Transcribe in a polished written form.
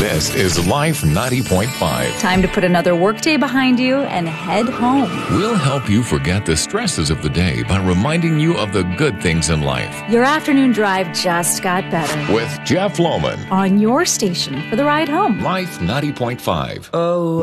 This is Life 90.5. Time to put another workday behind you and head home. We'll help you forget the stresses of the day by reminding you of the good things in life. Your afternoon drive just got better. With Jeff Lohman. On your station for the ride home. Life 90.5. Oh,